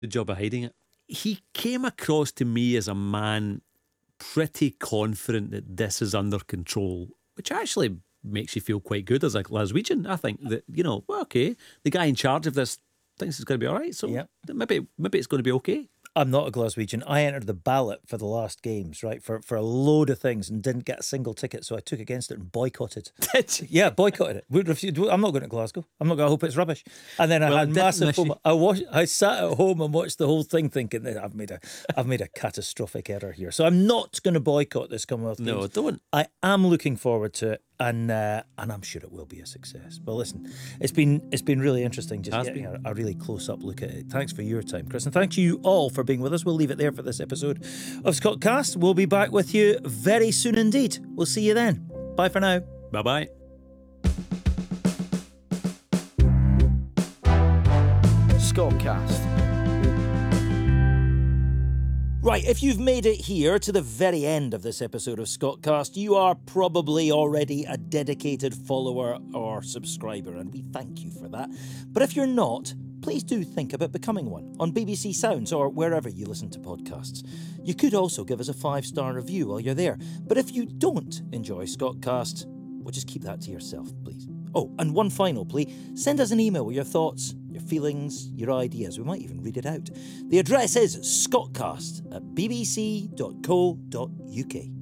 the job of hiding it. He came across to me as a man pretty confident that this is under control, which actually makes you feel quite good as a Glaswegian. I think that, well, okay, the guy in charge of this thinks it's going to be all right, so maybe it's going to be okay. I'm not a Glaswegian. I entered the ballot for the last games, right, for a load of things and didn't get a single ticket, so I took against it and boycotted. Did you? Yeah, boycotted it. I'm not going to Glasgow. I'm not going to hope it's rubbish. And then I had massive FOMO. I sat at home and watched the whole thing thinking that I've made a catastrophic error here. So I'm not going to boycott this Commonwealth Games. No, don't. I am looking forward to it. And I'm sure it will be a success. But listen, it's been really interesting just getting a really close-up look at it. Thanks for your time, Chris. And thank you all for being with us. We'll leave it there for this episode of Scottcast. We'll be back with you very soon indeed. We'll see you then. Bye for now. Bye-bye. Scottcast. Right, if you've made it here to the very end of this episode of Scottcast, you are probably already a dedicated follower or subscriber, and we thank you for that. But if you're not, please do think about becoming one on BBC Sounds or wherever you listen to podcasts. You could also give us a 5-star review while you're there. But if you don't enjoy Scottcast, well, just keep that to yourself, please. Oh, and one final plea, send us an email with your thoughts, your feelings, your ideas. We might even read it out. The address is scottcast@bbc.co.uk.